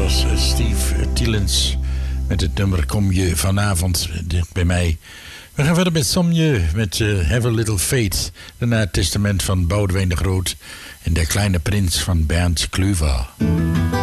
was Steve Tillens met het nummer Kom je vanavond bij mij. We gaan verder met Somje met Have a Little Faith. Daarna het testament van Boudewijn de Groot en de kleine prins van Bernd Kluwer.